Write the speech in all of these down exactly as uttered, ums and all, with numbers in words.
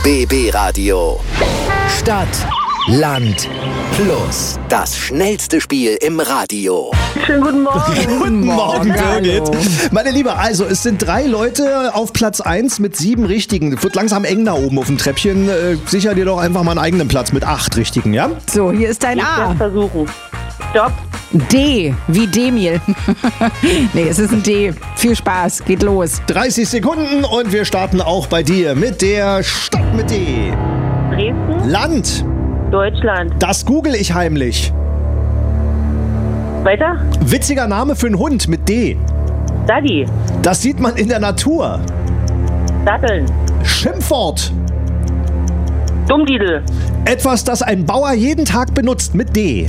B B Radio. Stadt, Land, Fluss. Das schnellste Spiel im Radio. Schönen guten Morgen. Guten Morgen, Birgit. Hallo. Meine Liebe, also es sind drei Leute auf Platz eins mit sieben Richtigen. Wird langsam eng da oben auf dem Treppchen. Äh, sicher dir doch einfach mal einen eigenen Platz mit acht Richtigen, ja? So, hier ist dein Ich werde A. versuchen. Stopp. D, wie Demil. Nee, es ist ein D. Viel Spaß, geht los. dreißig Sekunden und wir starten auch bei dir mit der Stadt mit D. Dresden. Land, Deutschland. das google ich heimlich. Weiter. Witziger Name für einen Hund mit D. Daddy. Das sieht man in der Natur. Datteln. Schimpfwort, Dummdidel. etwas, das ein Bauer jeden Tag benutzt mit D.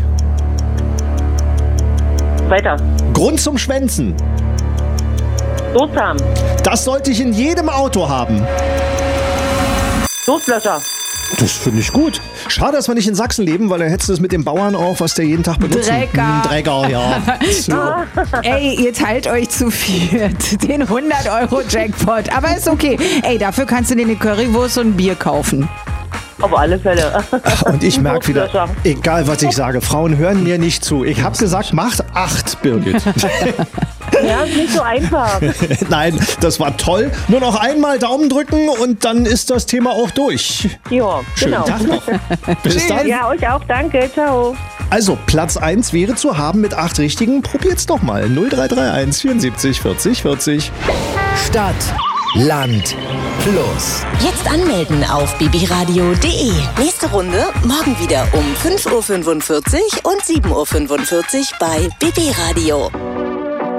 Weiter. Grund zum Schwänzen. Dosam. Das sollte ich in jedem Auto haben. Durstlöscher. Das finde ich gut. Schade, dass wir nicht in Sachsen leben, weil dann hättest du es mit dem Bauern auch, was der jeden Tag benutzt. Drecker. Hm, Drecker, ja. So. Ey, ihr teilt euch zu viert den hundert Euro Jackpot. Aber ist okay. Ey, dafür kannst du dir eine Currywurst und ein Bier kaufen. Auf alle Fälle. Und ich merke wieder, Durstlöscher. egal was ich sage, Frauen hören mir nicht zu. Ich habe gesagt, macht acht, Birgit. Ja, ist nicht so einfach. Nein, das war toll. Nur noch einmal Daumen drücken und dann ist das Thema auch durch. Ja, Schönen genau. Tag noch. Bis dann. Ja, euch auch. Danke. Ciao. Also, Platz eins wäre zu haben mit acht Richtigen. Probiert's doch mal. null drei drei eins vierundsiebzig vierzig vierzig. Stadt, Land, Fluss. Jetzt anmelden auf b b radio punkt d e. Nächste Runde morgen wieder um fünf Uhr fünfundvierzig und sieben Uhr fünfundvierzig bei B B Radio.